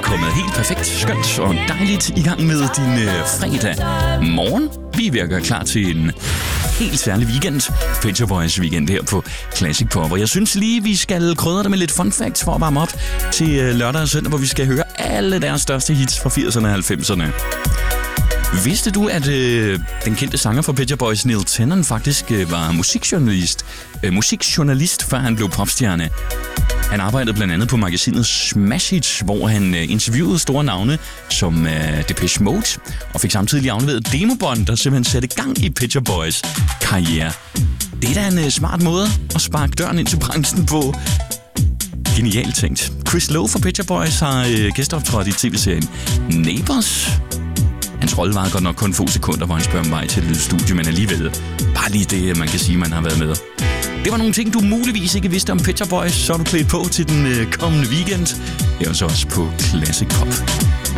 kommet helt perfekt, skønt og dejligt i gang med din fredag morgen. Vi er ved at gøre klar til en helt særlig weekend. Pet Shop Boys weekend her på Classic Pop. Og jeg synes lige, vi skal krydre det med lidt fun facts for at varme op til lørdag og søndag, hvor vi skal høre alle deres største hits fra 80'erne og 90'erne. Vidste du, at den kendte sanger for Pet Shop Boys, Neil Tennant, faktisk var musikjournalist, før han blev popstjerne? Han arbejdede blandt andet på magasinet Smash Hits, hvor han interviewede store navne som Depeche Mode, og fik samtidig afleveret demobånd, der simpelthen satte gang i Pet Shop Boys karriere. Det er da en smart måde at sparke døren ind til branchen på. Genialt tænkt. Chris Lowe fra Pet Shop Boys har gæsteoptrådt i tv-serien Neighbours. Hans rolle var godt nok kun få sekunder, hvor han spørger om vej til et lille studie, men alligevel bare lige det, man kan sige, man har været med. Det var nogle ting, du muligvis ikke vidste om Pet Shop Boys, så er du klædt på til den kommende weekend. Det er også på Classic Pop.